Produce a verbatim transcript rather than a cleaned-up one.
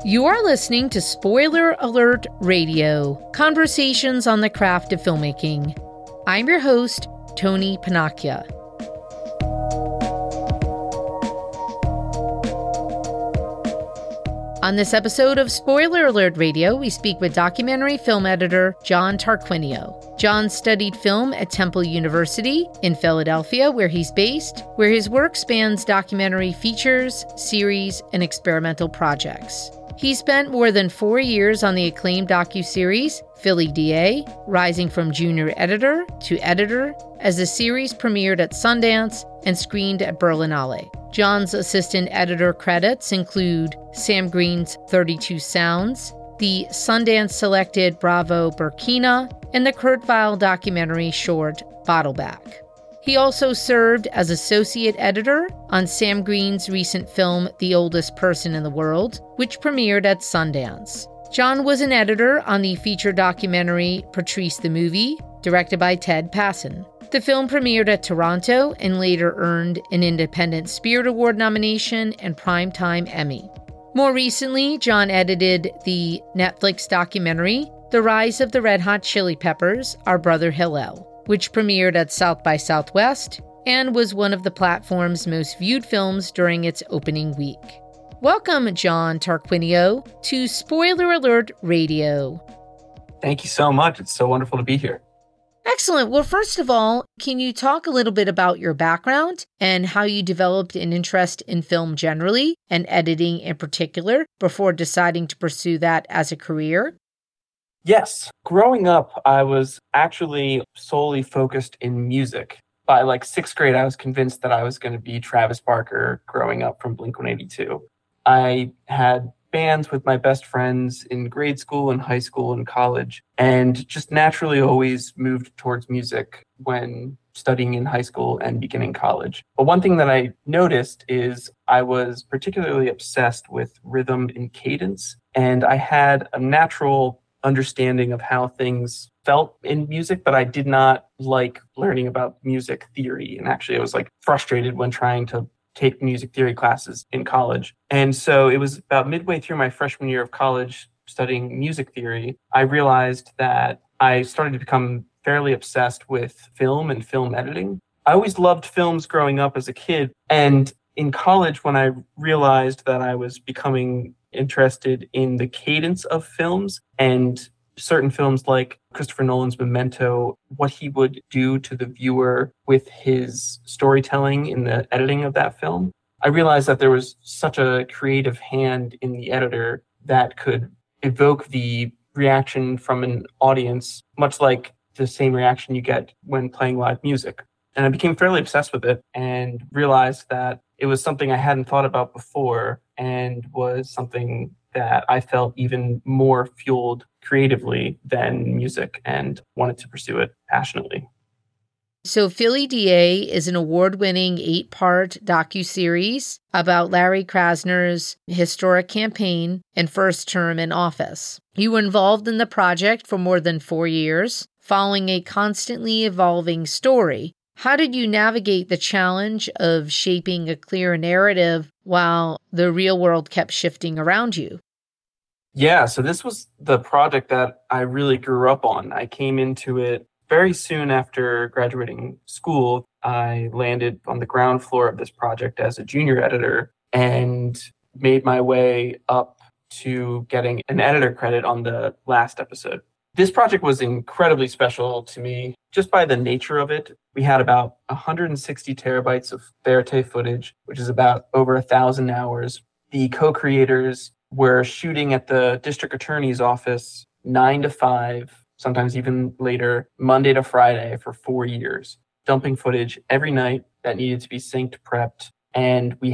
You are listening to Spoiler Alert Radio, conversations on the craft of filmmaking. I'm your host, Tony Panacchia. On this episode of Spoiler Alert Radio, we speak with documentary film editor John Tarquinio. John studied film at Temple University in Philadelphia, where he's based, where his work spans documentary features, series, and experimental projects. He spent more than four years on the acclaimed docuseries Philly D A, rising from junior editor to editor, as the series premiered at Sundance and screened at Berlinale. John's assistant editor credits include Sam Green's thirty-two Sounds, the Sundance-selected Bravo Burkina, and the Kurt Weill documentary short Bottleback. He also served as associate editor on Sam Green's recent film The Oldest Person in the World, which premiered at Sundance. John was an editor on the feature documentary Patrice the Movie, directed by Ted Passon. The film premiered at Toronto and later earned an Independent Spirit Award nomination and Primetime Emmy. More recently, John edited the Netflix documentary The Rise of the Red Hot Chili Peppers, Our Brother Hillel, which premiered at South by Southwest and was one of the platform's most viewed films during its opening week. Welcome, John Tarquinio, to Spoiler Alert Radio. Thank you so much. It's so wonderful to be here. Excellent. Well, first of all, can you talk a little bit about your background and how you developed an interest in film generally and editing in particular before deciding to pursue that as a career? Yes. Growing up, I was actually solely focused in music. By like sixth grade, I was convinced that I was going to be Travis Barker growing up from Blink one eighty-two. I had bands with my best friends in grade school and high school and college, and just naturally always moved towards music when studying in high school and beginning college. But one thing that I noticed is I was particularly obsessed with rhythm and cadence, and I had a natural understanding of how things felt in music, but I did not like learning about music theory. And actually, I was like frustrated when trying to take music theory classes in college. And so it was about midway through my freshman year of college studying music theory, I realized that I started to become fairly obsessed with film and film editing. I always loved films growing up as a kid. And in college, when I realized that I was becoming interested in the cadence of films and certain films like Christopher Nolan's Memento, what he would do to the viewer with his storytelling in the editing of that film, I realized that there was such a creative hand in the editor that could evoke the reaction from an audience, much like the same reaction you get when playing live music. And I became fairly obsessed with it and realized that it was something I hadn't thought about before and was something that I felt even more fueled creatively than music and wanted to pursue it passionately. So Philly D A is an award-winning eight-part docuseries about Larry Krasner's historic campaign and first term in office. You were involved in the project for more than four years, following a constantly evolving story. How did you navigate the challenge of shaping a clear narrative while the real world kept shifting around you? Yeah, so this was the project that I really grew up on. I came into it very soon after graduating school. I landed on the ground floor of this project as a junior editor and made my way up to getting an editor credit on the last episode. This project was incredibly special to me just by the nature of it. We had about one hundred sixty terabytes of Verite footage, which is about over a thousand hours. The co-creators were shooting at the district attorney's office nine to five, sometimes even later, Monday to Friday for four years, dumping footage every night that needed to be synced, prepped. And we